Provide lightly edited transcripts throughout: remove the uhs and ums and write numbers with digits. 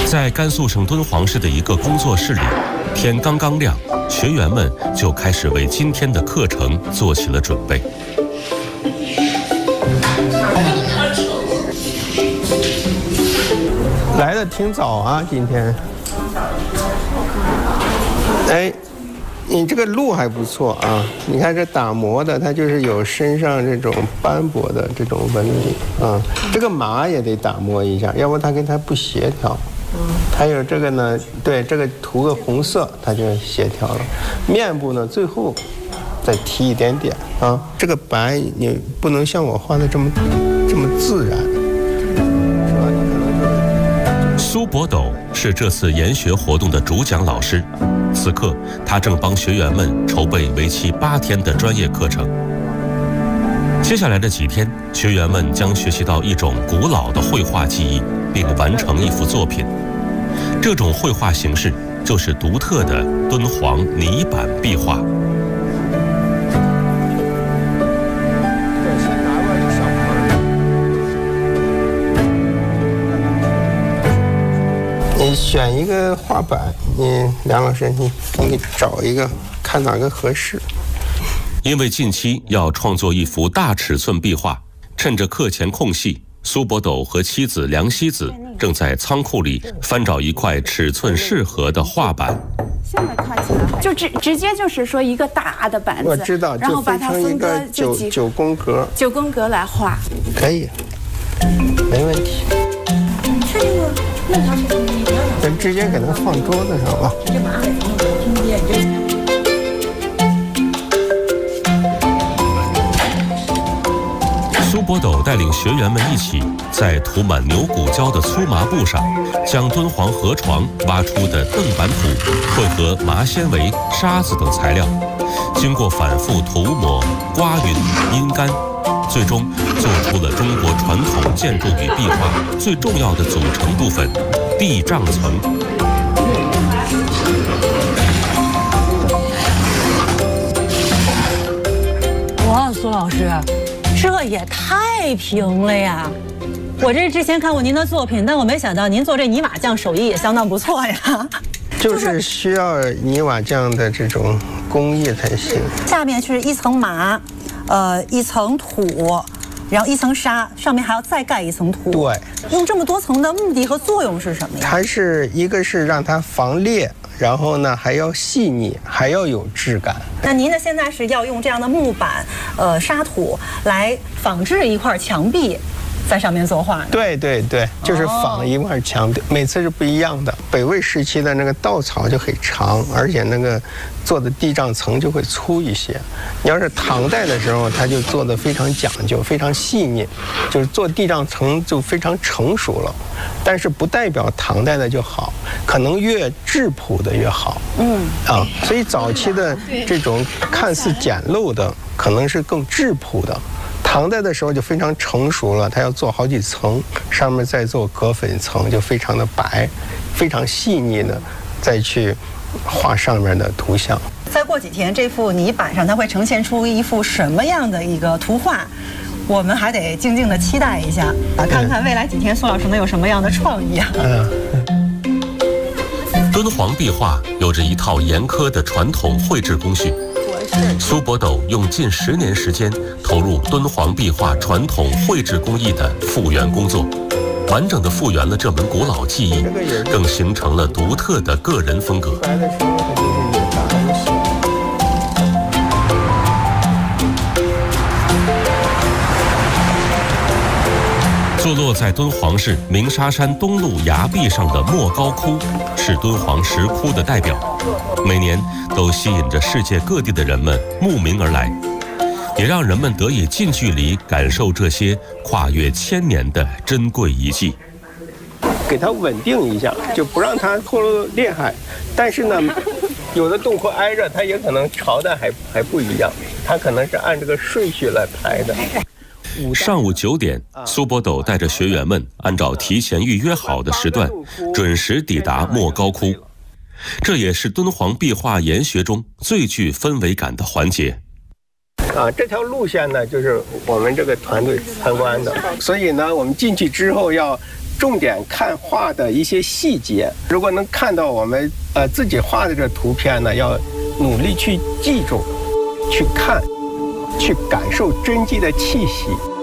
在甘肃省敦煌市的一个工作室里，天刚刚亮，学员们就开始为今天的课程做起了准备。 来的挺早啊，今天。哎，你这个路还不错啊！你看这打磨的，它就是有身上这种斑驳的这种纹理啊。这个马也得打磨一下，要不它跟它不协调。还有这个呢，对，这个涂个红色，它就协调了。面部呢，最后再提一点点啊。这个白你不能像我画的这么自然。 苏伯斗是这次研学活动的主讲老师，此刻他正帮学员们筹备为期8天的专业课程。接下来的几天，学员们将学习到一种古老的绘画技艺，并完成一幅作品。这种绘画形式就是独特的敦煌泥板壁画。 你选一个画板，梁老师，你找一个，看哪个合适。 因为近期要创作一幅大尺寸壁画，趁着课前空隙，苏伯斗和妻子梁希子正在仓库里翻找一块尺寸适合的画板。 现在看起来就直接就是说一个大的板子， 我知道， 然后把它分割就9宫格 ，9宫格来画， 可以，没问题。 确定吗？那条是咱直接给它放桌子上吧。 直接把爱放听见。 苏伯斗带领学员们一起在涂满牛骨胶的粗麻布上，将敦煌河床挖出的凳板土混合麻纤维、沙子等材料，经过反复涂抹、刮匀、阴干，最终做出了中国传统建筑与壁画最重要的组成部分——地障层。 哇，苏老师，这也太平了呀！我这之前看过您的作品，但我没想到您做这泥瓦匠手艺也相当不错呀。 就是需要泥瓦匠的这种工艺才行。 下面是一层麻，一层土，然后一层沙，上面还要再盖一层土。 对， 用这么多层的目的和作用是什么呀？ 它是一个是让它防裂，然后呢还要细腻，还要有质感。 那您呢现在是要用这样的木板、沙土来仿制一块墙壁，在上面作画。 对对对，就是仿一块墙壁，每次是不一样的。北魏时期的那个稻草就很长，而且那个做的地障层就会粗一些。你要是唐代的时候，它就做的非常讲究，非常细腻，就是做地障层就非常成熟了。但是不代表唐代的就好，可能越质朴的越好。所以早期的这种看似简陋的，可能是更质朴的。唐代的时候就非常成熟了，它要做好几层，上面再做隔粉层，就非常的白，非常细腻的再去画上面的图像。 再过几天，这幅泥板上它会呈现出一幅什么样的一个图画？我们还得静静的期待一下，看看未来几天苏老师能有什么样的创意啊！ 敦煌壁画有着一套严苛的传统绘制工序。苏伯斗用近10年时间投入敦煌壁画传统绘制工艺的复原工作，完整的复原了这门古老技艺，更形成了独特的个人风格。坐落在敦煌市鸣沙山东麓崖壁上的莫高窟，是敦煌石窟的代表，每年都吸引着世界各地的人们慕名而来，也让人们得以近距离感受这些跨越1000年的珍贵遗迹。 给它稳定一下，就不让它脱落厉害。但是呢，有的洞窟挨着，它也可能朝代还不一样，它可能是按这个顺序来排的。 上午9点，苏伯斗带着学员们按照提前预约好的时段，准时抵达莫高窟。这也是敦煌壁画研学中最具氛围感的环节。 这条路线呢，就是我们这个团队参观的，所以呢，我们进去之后要重点看画的一些细节。如果能看到我们自己画的这图片呢，要努力去记住、去看、去感受真迹的气息。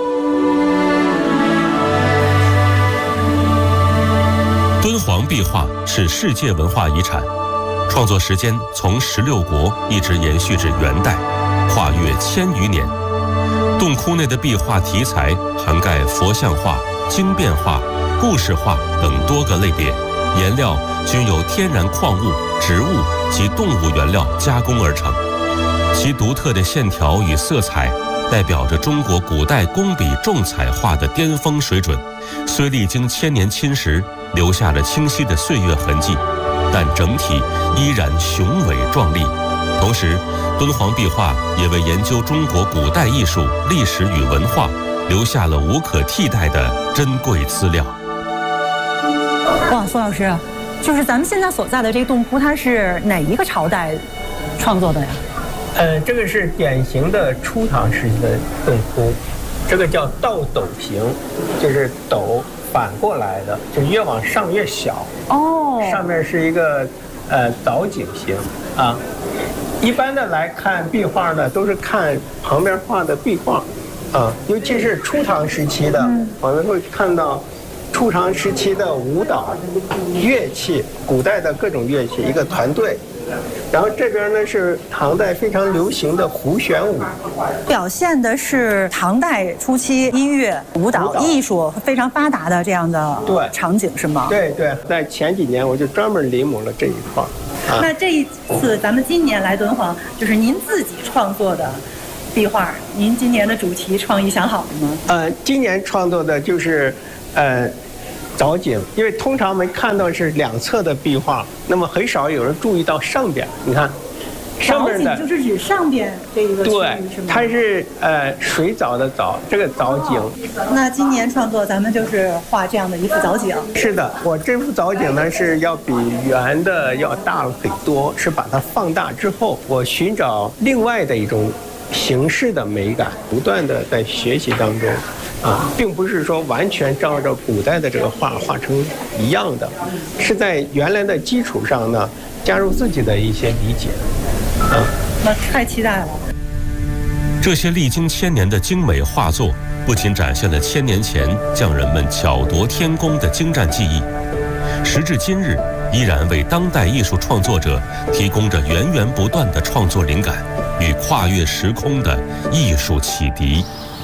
敦煌壁画是世界文化遗产，创作时间从16国一直延续至元代，跨越1000余年。洞窟内的壁画题材涵盖佛像画、经变画、故事画等多个类别，颜料均由天然矿物、植物及动物原料加工而成，其独特的线条与色彩代表着中国古代工笔重彩画的巅峰水准，虽历经1000年侵蚀，留下了清晰的岁月痕迹，但整体依然雄伟壮丽。同时，敦煌壁画也为研究中国古代艺术、历史与文化留下了无可替代的珍贵资料。 哇，苏老师，就是咱们现在所在的这个洞窟，它是哪一个朝代创作的呀？ 这个是典型的初唐时期的洞窟，这个叫倒斗形，就是斗反过来的，就越往上越小。哦，上面是一个藻井形啊。一般的来看壁画呢，都是看旁边画的壁画，啊，尤其是初唐时期的，我们会看到初唐时期的舞蹈、乐器，古代的各种乐器，一个团队。然后这边呢是唐代非常流行的胡旋舞， 表现的是唐代初期音乐、舞蹈艺术非常发达的这样的场景，是吗？ 对对，在前几年我就专门临摹了这一块。 那这一次咱们今年来敦煌，就是您自己创作的壁画，您今年的主题创意想好了吗？ 今年创作的就是藻井，因为通常我们看到是两侧的壁画，那么很少有人注意到上边。你看，上面的就是指上边这一个区域， 对， 是吗？ 它是水藻的藻，这个藻井。 那今年创作咱们就是画这样的一幅藻井。 是的，我这幅藻井呢是要比圆的要大了很多，是把它放大之后，我寻找另外的一种形式的美感，不断的在学习当中。并不是说完全照着古代的这个画成一样的，是在原来的基础上呢，加入自己的一些理解。 那太期待了。 这些历经1000年的精美画作，不仅展现了1000年前匠人们巧夺天工的精湛技艺，时至今日，依然为当代艺术创作者提供着源源不断的创作灵感与跨越时空的艺术启迪。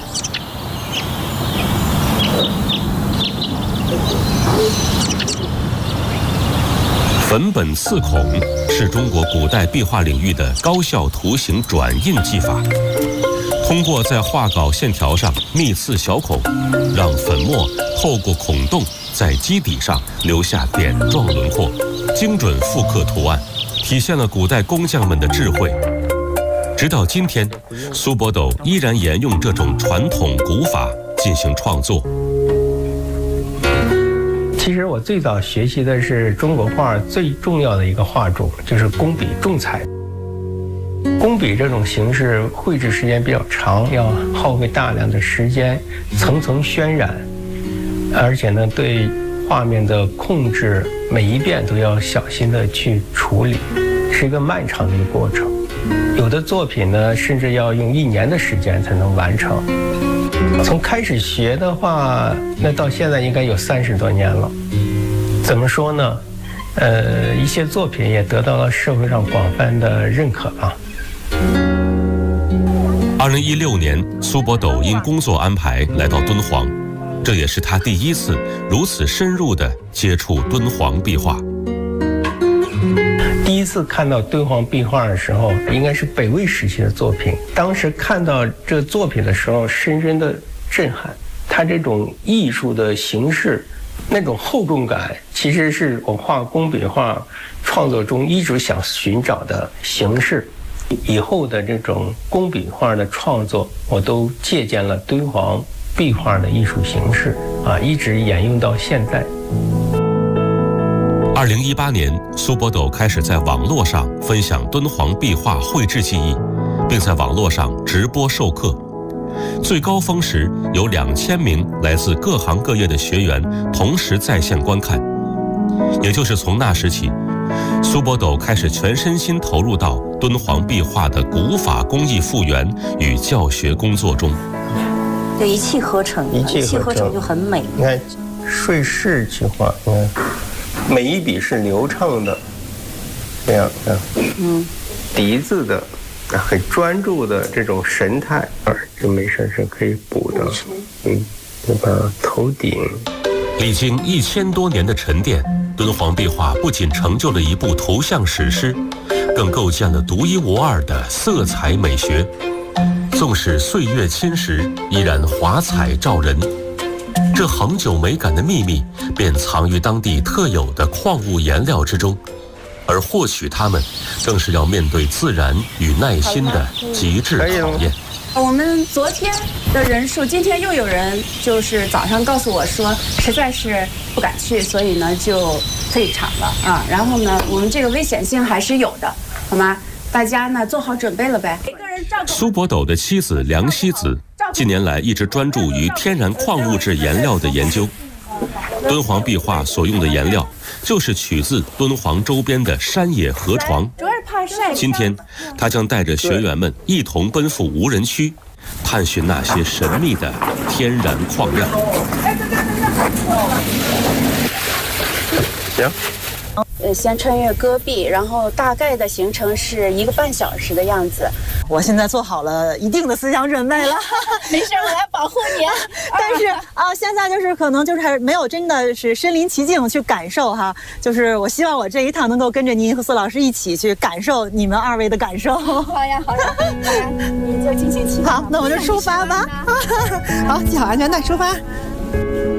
粉本刺孔是中国古代壁画领域的高效图形转印技法，通过在画稿线条上密刺小孔，让粉末透过孔洞在基底上留下点状轮廓，精准复刻图案，体现了古代工匠们的智慧。直到今天，苏泊斗依然沿用这种传统古法进行创作。 其实我最早学习的是中国画最重要的一个画种，就是工笔重彩。工笔这种形式绘制时间比较长，要耗费大量的时间，层层渲染，而且呢，对画面的控制每一遍都要小心的去处理，是一个漫长的一个过程。有的作品呢，甚至要用1年的时间才能完成。从开始学的话，那到现在应该有30多年了。怎么说呢？一些作品也得到了社会上广泛的认可吧。 2016年，苏泊斗因工作安排来到敦煌，这也是他第一次如此深入地接触敦煌壁画。 第一次看到敦煌壁画的时候，应该是北魏时期的作品。当时看到这个作品的时候，深深的震撼。它这种艺术的形式，那种厚重感，其实是我画工笔画创作中一直想寻找的形式。以后的这种工笔画的创作，我都借鉴了敦煌壁画的艺术形式，一直沿用到现在。 2018年，苏泊斗开始在网络上分享敦煌壁画绘制技艺，并在网络上直播授课。 最高峰时有2000名来自各行各业的学员同时在线观看。也就是从那时起，苏伯斗开始全身心投入到敦煌壁画的古法工艺复原与教学工作中。 对，一气呵成，一气呵成就很美。 你看，顺势去画，你看每一笔是流畅的，这样啊，笛子的很专注的这种神态，这没事是可以补的。就把头顶。 历经1000多年的沉淀，敦煌壁画不仅成就了一部图像史诗，更构建了独一无二的色彩美学。纵使岁月侵蚀，依然华彩照人。这恒久美感的秘密，便藏于当地特有的矿物颜料之中，而获取它们，正是要面对自然与耐心的极致考验。 我们昨天的人数，今天又有人就是早上告诉我说，实在是不敢去，所以呢就退场了啊。然后呢，我们这个危险性还是有的，好吗？大家呢做好准备了呗。 苏伯斗的妻子梁希子近年来一直专注于天然矿物质颜料的研究。敦煌壁画所用的颜料就是取自敦煌周边的山野河床。今天，他将带着学员们一同奔赴无人区，探寻那些神秘的天然矿样。 行。 先穿越戈壁，然后大概的行程是1个半小时的样子。 我现在做好了一定的思想准备了。 没事，我来保护你。 但是现在就是可能就是还没有真的是身临其境去感受哈。就是我希望我这一趟能够跟着您和苏老师一起去感受你们2位的感受。 好呀，好呀，你就尽情期待。 好，那我就出发吧。好，系好安全带，出发。